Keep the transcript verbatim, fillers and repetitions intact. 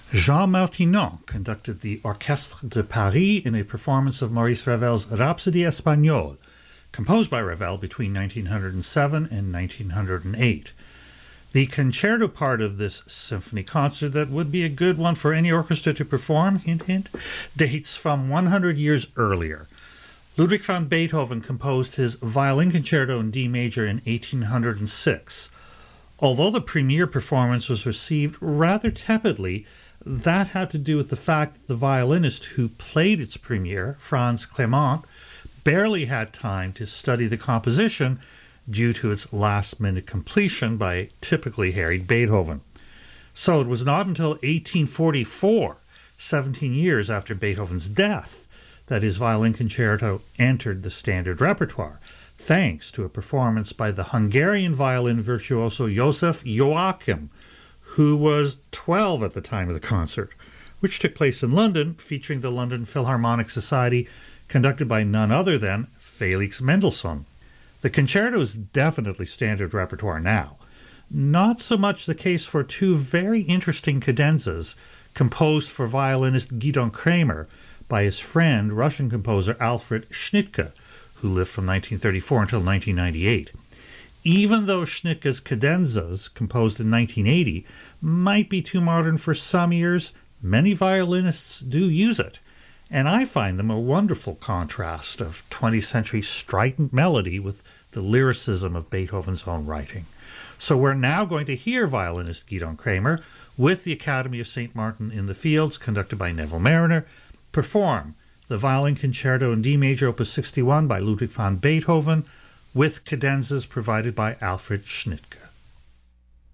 Jean Martinon conducted the Orchestre de Paris in a performance of Maurice Ravel's Rhapsodie Espagnole, composed by Ravel between nineteen oh seven and nineteen oh eight. The concerto part of this symphony concert, that would be a good one for any orchestra to perform, hint, hint, dates from one hundred years earlier. Ludwig van Beethoven composed his violin concerto in D major in eighteen oh six. Although the premiere performance was received rather tepidly, that had to do with the fact that the violinist who played its premiere, Franz Clement, barely had time to study the composition due to its last-minute completion by a typically harried Beethoven. So it was not until eighteen forty-four, seventeen years after Beethoven's death, that his violin concerto entered the standard repertoire, thanks to a performance by the Hungarian violin virtuoso Joseph Joachim, who was twelve at the time of the concert, which took place in London, featuring the London Philharmonic Society, conducted by none other than Felix Mendelssohn. The concerto is definitely standard repertoire now. Not so much the case for two very interesting cadenzas composed for violinist Gidon Kremer by his friend, Russian composer Alfred Schnittke, who lived from nineteen thirty-four until nineteen ninety-eight. Even though Schnittke's cadenzas, composed in nineteen eighty, might be too modern for some ears, many violinists do use it, and I find them a wonderful contrast of twentieth century strident melody with the lyricism of Beethoven's own writing. So we're now going to hear violinist Gidon Kremer, with the Academy of Saint Martin in the Fields, conducted by Neville Marriner, perform the Violin Concerto in D major, opus sixty-one by Ludwig van Beethoven, with cadenzas provided by Alfred Schnittke.